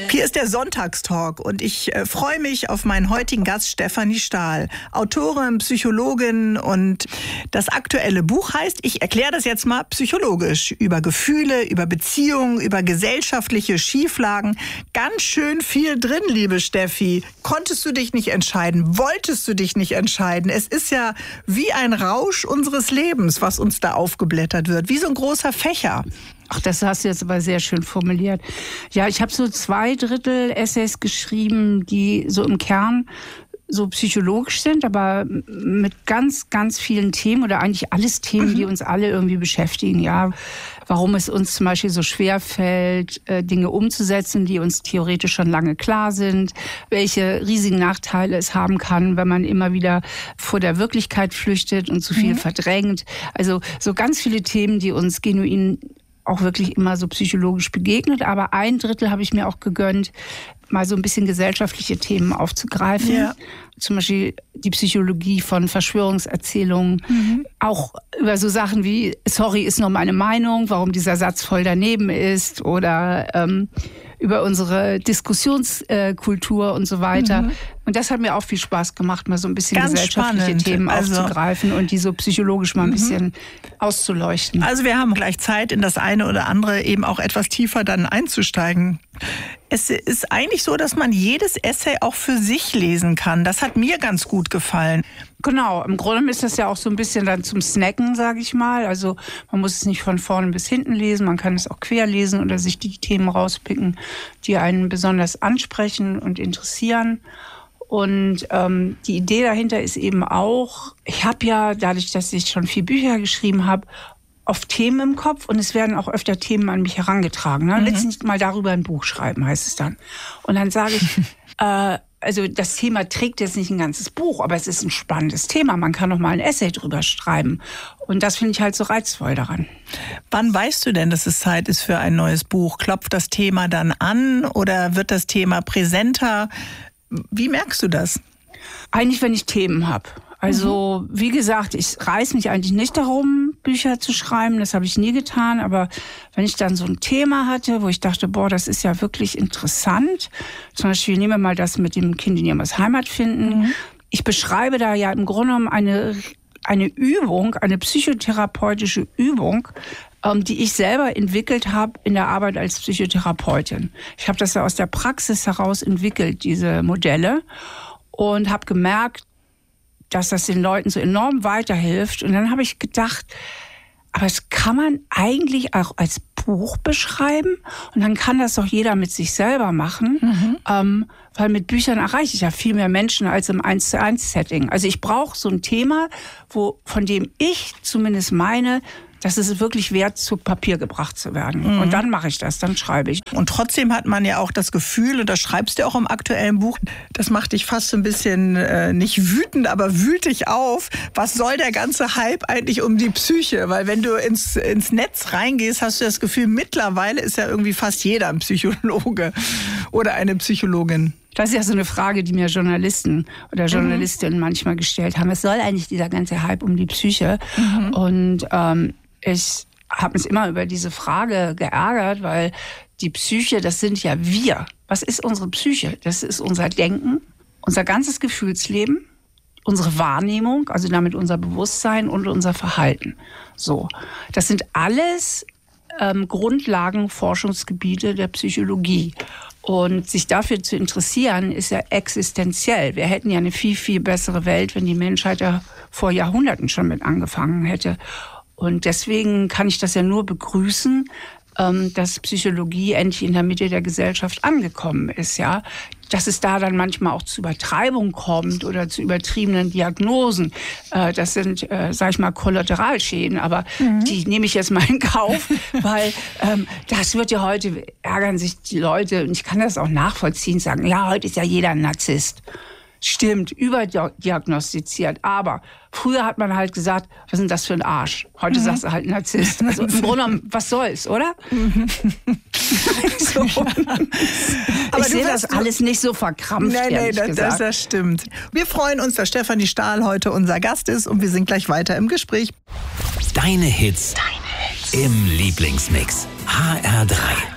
Hier ist der Sonntagstalk und ich freue mich auf meinen heutigen Gast Stefanie Stahl, Autorin, Psychologin, und das aktuelle Buch heißt, ich erkläre das jetzt mal psychologisch, über Gefühle, über Beziehungen, über gesellschaftliche Schieflagen. Ganz schön viel drin, liebe Steffi. Konntest du dich nicht entscheiden? Wolltest du dich nicht entscheiden? Es ist ja wie ein Rausch unseres Lebens, was uns da aufgeblättert wird, wie so ein großer Fächer. Ach, das hast du jetzt aber sehr schön formuliert. Ja, ich habe so 2/3 Essays geschrieben, die so im Kern so psychologisch sind, aber mit ganz, ganz vielen Themen oder eigentlich alles Themen, die uns alle irgendwie beschäftigen. Ja, warum es uns zum Beispiel so schwer fällt, Dinge umzusetzen, die uns theoretisch schon lange klar sind, welche riesigen Nachteile es haben kann, wenn man immer wieder vor der Wirklichkeit flüchtet und zu viel verdrängt. Also so ganz viele Themen, die uns genuin auch wirklich immer so psychologisch begegnet. Aber 1/3 habe ich mir auch gegönnt, mal so ein bisschen gesellschaftliche Themen aufzugreifen. Ja. Zum Beispiel die Psychologie von Verschwörungserzählungen. Auch über so Sachen wie, sorry, ist nur meine Meinung, warum dieser Satz voll daneben ist. Oder über unsere Diskussionskultur und so weiter. Und das hat mir auch viel Spaß gemacht, mal so ein bisschen ganz gesellschaftliche spannend. Themen aufzugreifen und die so psychologisch mal ein bisschen auszuleuchten. Also wir haben gleich Zeit, in das eine oder andere eben auch etwas tiefer dann einzusteigen. Es ist eigentlich so, dass man jedes Essay auch für sich lesen kann. Das hat mir ganz gut gefallen. Genau, im Grunde ist das ja auch so ein bisschen dann zum Snacken, sage ich mal. Also man muss es nicht von vorne bis hinten lesen, man kann es auch quer lesen oder sich die Themen rauspicken, die einen besonders ansprechen und interessieren. Und die Idee dahinter ist eben auch, ich habe ja, dadurch, dass ich schon 4 Bücher geschrieben habe, oft Themen im Kopf und es werden auch öfter Themen an mich herangetragen. Ne? Letztens mal darüber ein Buch schreiben, heißt es dann. Und dann sage ich, also das Thema trägt jetzt nicht ein ganzes Buch, aber es ist ein spannendes Thema. Man kann noch mal ein Essay drüber schreiben. Und das finde ich halt so reizvoll daran. Wann weißt du denn, dass es Zeit ist für ein neues Buch? Klopft das Thema dann an oder wird das Thema präsenter? Wie merkst du das? Eigentlich, wenn ich Themen habe. Also, wie gesagt, ich reiß mich eigentlich nicht darum, Bücher zu schreiben. Das habe ich nie getan. Aber wenn ich dann so ein Thema hatte, wo ich dachte, boah, das ist ja wirklich interessant. Zum Beispiel, nehmen wir mal das mit dem Kind in ihres Heimat finden. Ich beschreibe da ja im Grunde genommen eine Übung, eine psychotherapeutische Übung, die ich selber entwickelt habe in der Arbeit als Psychotherapeutin. Ich habe das ja aus der Praxis heraus entwickelt, diese Modelle, und habe gemerkt, dass das den Leuten so enorm weiterhilft. Und dann habe ich gedacht, aber das kann man eigentlich auch als Buch beschreiben. Und dann kann das doch jeder mit sich selber machen. Weil mit Büchern erreiche ich ja viel mehr Menschen als im 1:1-Setting. Also ich brauche so ein Thema, von dem ich zumindest meine, dass es wirklich wert, zu Papier gebracht zu werden. Und dann mache ich das, dann schreibe ich. Und trotzdem hat man ja auch das Gefühl, und das schreibst du auch im aktuellen Buch, das macht dich fast so ein bisschen, nicht wütend, aber wühlt dich auf. Was soll der ganze Hype eigentlich um die Psyche? Weil wenn du ins Netz reingehst, hast du das Gefühl, mittlerweile ist ja irgendwie fast jeder ein Psychologe oder eine Psychologin. Das ist ja so eine Frage, die mir Journalisten oder Journalistinnen manchmal gestellt haben. Was soll eigentlich dieser ganze Hype um die Psyche? Und ich habe mich immer über diese Frage geärgert, weil die Psyche, das sind ja wir. Was ist unsere Psyche? Das ist unser Denken, unser ganzes Gefühlsleben, unsere Wahrnehmung, also damit unser Bewusstsein und unser Verhalten. So, das sind alles Grundlagenforschungsgebiete der Psychologie. Und sich dafür zu interessieren, ist ja existenziell. Wir hätten ja eine viel, viel bessere Welt, wenn die Menschheit ja vor Jahrhunderten schon mit angefangen hätte. Und deswegen kann ich das ja nur begrüßen, dass Psychologie endlich in der Mitte der Gesellschaft angekommen ist, ja. Dass es da dann manchmal auch zu Übertreibung kommt oder zu übertriebenen Diagnosen. Das sind, sag ich mal, Kollateralschäden, aber die nehme ich jetzt mal in Kauf, weil das wird ja heute, ärgern sich die Leute, und ich kann das auch nachvollziehen, sagen, ja, heute ist ja jeder ein Narzisst. Stimmt, überdiagnostiziert. Aber früher hat man halt gesagt, was ist denn das für ein Arsch? Heute sagst du halt Narzisst. Also im Grunde genommen, was soll's, oder? So. Aber ich sehe das alles nicht so verkrampft, Nein, das stimmt. Wir freuen uns, dass Stefanie Stahl heute unser Gast ist, und wir sind gleich weiter im Gespräch. Deine Hits im Lieblingsmix. HR3.